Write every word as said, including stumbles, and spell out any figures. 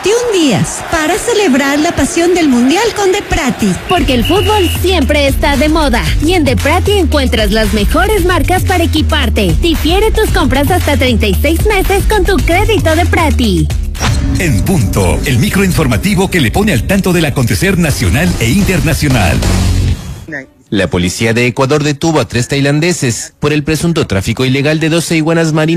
veintiún días para celebrar la pasión del Mundial con Deprati. Porque el fútbol siempre está de moda y en Deprati encuentras las mejores marcas para equiparte. Difiere tus compras hasta treinta y seis meses con tu crédito Deprati. En punto, el microinformativo que le pone al tanto del acontecer nacional e internacional. La policía de Ecuador detuvo a tres tailandeses por el presunto tráfico ilegal de doce iguanas marinas